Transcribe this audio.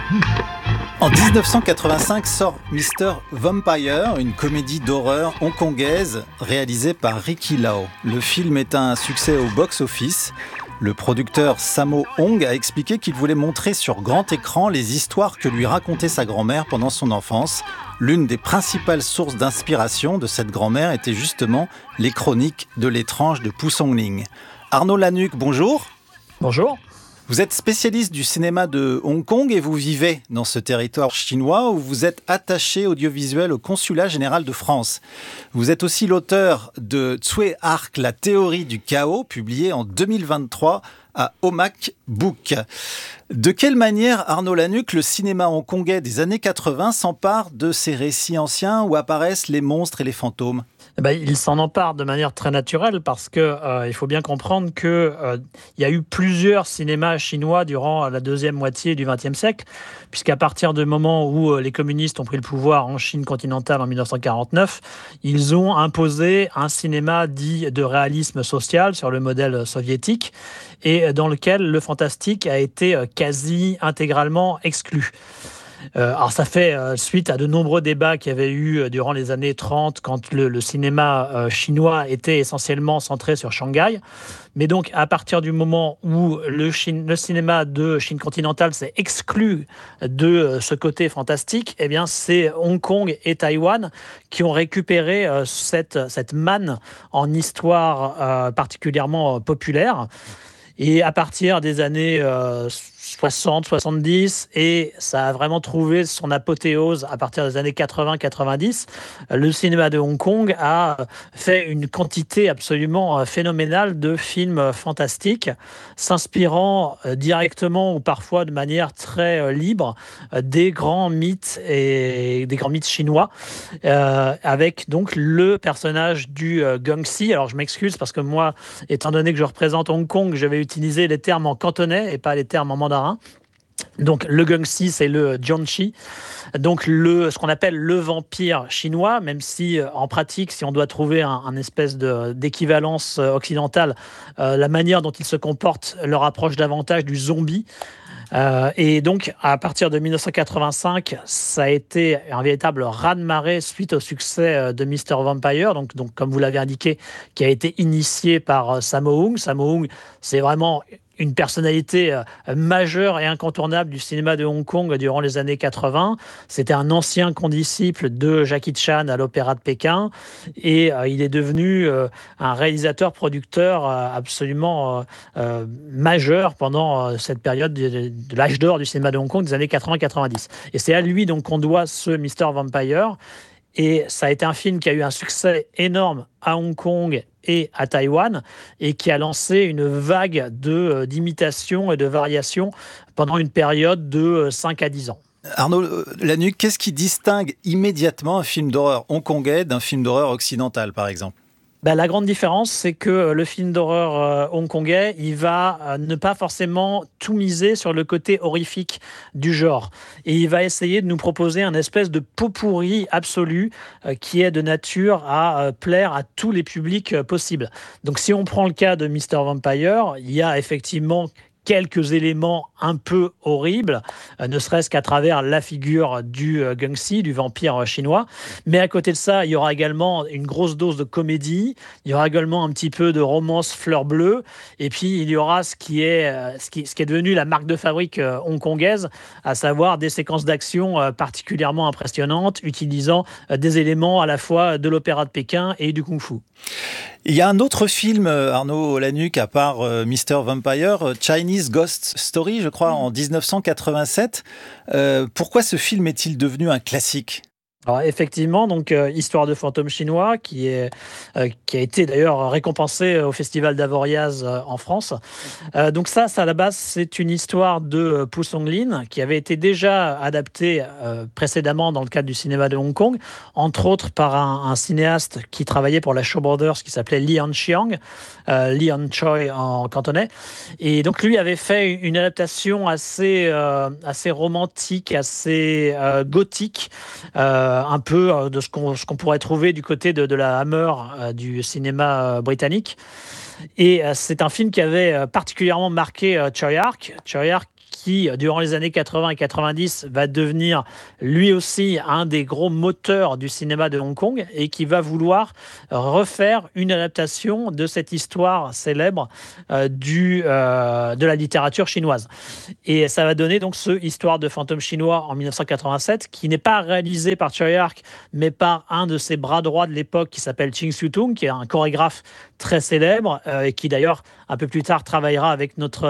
En 1985 sort Mr. Vampire, une comédie d'horreur hongkongaise réalisée par Ricky Lau. Le film est un succès au box-office. Le producteur Sammo Hung a expliqué qu'il voulait montrer sur grand écran les histoires que lui racontait sa grand-mère pendant son enfance. L'une des principales sources d'inspiration de cette grand-mère était justement les chroniques de l'étrange de Pu Songling. Arnaud Lanuc, bonjour. Bonjour. Vous êtes spécialiste du cinéma de Hong Kong et vous vivez dans ce territoire chinois où vous êtes attaché audiovisuel au Consulat général de France. Vous êtes aussi l'auteur de Tsui Hark, la théorie du chaos, publié en 2023 à Omak Book. De quelle manière, Arnaud Lanuc, le cinéma hongkongais des années 80 s'empare de ces récits anciens où apparaissent les monstres et les fantômes ? Il s'en empare de manière très naturelle parce que il faut bien comprendre que il y a eu plusieurs cinémas chinois durant la deuxième moitié du XXe siècle, puisqu'à partir du moment où les communistes ont pris le pouvoir en Chine continentale en 1949, ils ont imposé un cinéma dit de réalisme social sur le modèle soviétique et dans lequel le fantastique a été quasi intégralement exclu. Alors ça fait suite à de nombreux débats qu'il y avait eu durant les années 30 quand le cinéma chinois était essentiellement centré sur Shanghai. Mais donc à partir du moment où le cinéma de Chine continentale s'est exclu de ce côté fantastique, eh bien c'est Hong Kong et Taïwan qui ont récupéré cette manne en histoire particulièrement populaire. Et à partir des années 60, 70, et ça a vraiment trouvé son apothéose à partir des années 80-90, le cinéma de Hong Kong a fait une quantité absolument phénoménale de films fantastiques, s'inspirant directement ou parfois de manière très libre des grands mythes et des grands mythes chinois, avec donc le personnage du Guangxi. Alors je m'excuse parce que moi, étant donné que je représente Hong Kong, je vais utiliser les termes en cantonais et pas les termes en mandarin. Donc le Guangxi, c'est le Jiangxi, donc ce qu'on appelle le vampire chinois, même si en pratique, si on doit trouver un espèce d'équivalence occidentale, la manière dont il se comporte leur approche davantage du zombie. Et donc, à partir de 1985, ça a été un véritable raz-de-marée suite au succès de Mr. Vampire, donc comme vous l'avez indiqué, qui a été initié par Sammo Hung. Sammo Hung, c'est vraiment une personnalité majeure et incontournable du cinéma de Hong Kong durant les années 80. C'était un ancien condisciple de Jackie Chan à l'Opéra de Pékin et il est devenu un réalisateur-producteur absolument majeur pendant cette période de l'âge d'or du cinéma de Hong Kong des années 80-90. Et c'est à lui donc qu'on doit ce Mr. Vampire. Et ça a été un film qui a eu un succès énorme à Hong Kong et à Taïwan et qui a lancé une vague d'imitations et de variations pendant une période de 5 à 10 ans. Arnaud Lanuc, qu'est-ce qui distingue immédiatement un film d'horreur hongkongais d'un film d'horreur occidental, par exemple ? La grande différence, c'est que le film d'horreur hongkongais, il va ne pas forcément tout miser sur le côté horrifique du genre. Et il va essayer de nous proposer un espèce de pot-pourri absolu qui est de nature à plaire à tous les publics possibles. Donc si on prend le cas de Mr. Vampire, il y a effectivement quelques éléments un peu horribles, ne serait-ce qu'à travers la figure du Guangxi, du vampire chinois. Mais à côté de ça, il y aura également une grosse dose de comédie, il y aura également un petit peu de romance fleur bleue, et puis il y aura ce qui est devenu la marque de fabrique hongkongaise, à savoir des séquences d'action particulièrement impressionnantes, utilisant des éléments à la fois de l'opéra de Pékin et du kung-fu. Il y a un autre film, Arnaud Lanuc, à part Mr. Vampire, Chinese Ghost Story, je crois, en 1987. Pourquoi ce film est-il devenu un classique ? Alors effectivement, donc Histoire de fantôme chinois, qui a été d'ailleurs récompensé au Festival d'Avoriaz en France. Donc ça, à la base, c'est une histoire de Pu Songling qui avait été déjà adaptée précédemment dans le cadre du cinéma de Hong Kong, entre autres par un cinéaste qui travaillait pour la Shaw Brothers, qui s'appelait Lee Han-chiang, Lee Han-choi en cantonais. Et donc lui avait fait une adaptation assez romantique, assez gothique, un peu de ce qu'on pourrait trouver du côté de la Hammer du cinéma britannique. Et c'est un film qui avait particulièrement marqué Tsui Hark. Tsui Hark qui, durant les années 80 et 90, va devenir lui aussi un des gros moteurs du cinéma de Hong Kong et qui va vouloir refaire une adaptation de cette histoire célèbre de la littérature chinoise. Et ça va donner donc ce Histoire de fantôme chinois en 1987, qui n'est pas réalisé par Tsui Hark, mais par un de ses bras droits de l'époque qui s'appelle Ching Siu-tung, qui est un chorégraphe très célèbre et qui d'ailleurs un peu plus tard travaillera avec notre